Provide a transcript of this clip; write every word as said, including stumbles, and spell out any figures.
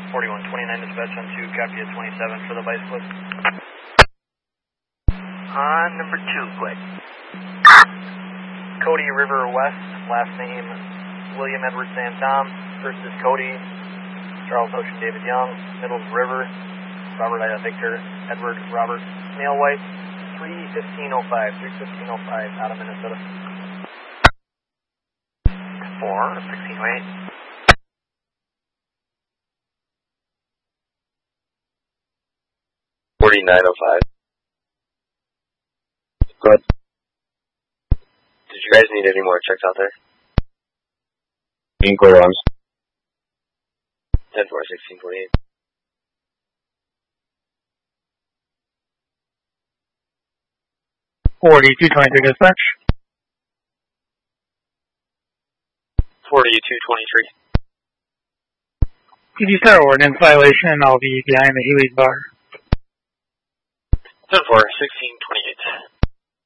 forty-one twenty-nine dispatch on two, copy at twenty-seven for the bicyclist. On number two, quick. Cody River West, last name William Edward Sam Tom. First is Cody, Charles Ocean David Young. Middle is River, Robert Ida Victor, Edward Robert Snail White. three fifteen oh five, three fifteen oh five out of Minnesota. four sixteen oh eight. forty-nine oh five. Good. Did you guys need any more checks out there? Inquiry arms. ten four, sixteen forty-eight. forty-two twenty-three dispatch. forty-two twenty-three. P D Star ordinance violation, and I'll be behind the Healy's bar. ten four, sixteen twenty-eight.